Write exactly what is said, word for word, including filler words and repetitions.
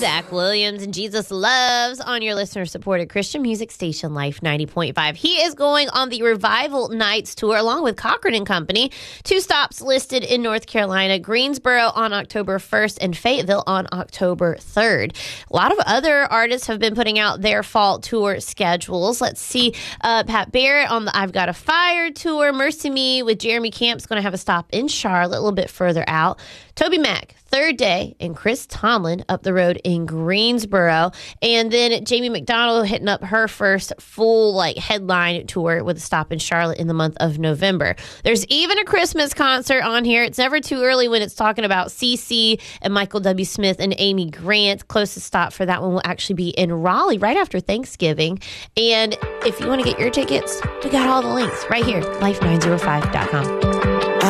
Zach Williams and Jesus Loves on your listener-supported Christian music station, Life ninety point five. He is going on the Revival Nights tour along with Cochran and Company. Two stops listed in North Carolina, Greensboro on October first and Fayetteville on October third. A lot of other artists have been putting out their fall tour schedules. Let's see, uh, Pat Barrett on the I've Got a Fire tour. Mercy Me with Jeremy Camp's going to have a stop in Charlotte, a little bit further out. Toby Mac, Third Day, and Chris Tomlin up the road in Greensboro. And then Jamie McDonald hitting up her first full like headline tour with a stop in Charlotte in the month of November. There's even a Christmas concert on here. It's never too early when it's talking about C C and Michael W. Smith and Amy Grant. Closest stop for that one will actually be in Raleigh right after Thanksgiving. And if you want to get your tickets, we got all the links right here, life nine oh five dot com.